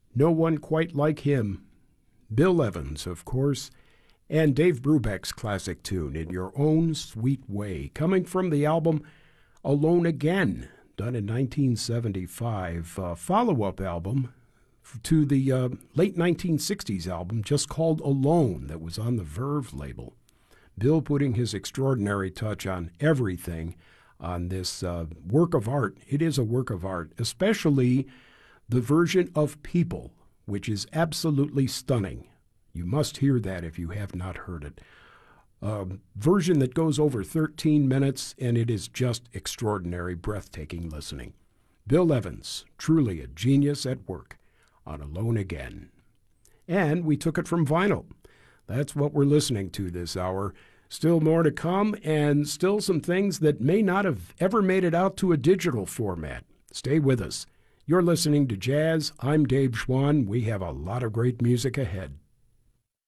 No one quite like him. Bill Evans, of course, and Dave Brubeck's classic tune, In Your Own Sweet Way, coming from the album Alone Again, done in 1975, a follow-up album to the late 1960s album just called Alone that was on the Verve label. Bill putting his extraordinary touch on everything on this work of art. It is a work of art, especially the version of People, which is absolutely stunning. You must hear that if you have not heard it. Version that goes over 13 minutes, and it is just extraordinary, breathtaking listening. Bill Evans, truly a genius at work on Alone Again. And we took it from vinyl. That's what we're listening to this hour. Still more to come, and still some things that may not have ever made it out to a digital format. Stay with us. You're listening to Jazz. I'm Dave Schwann. We have a lot of great music ahead.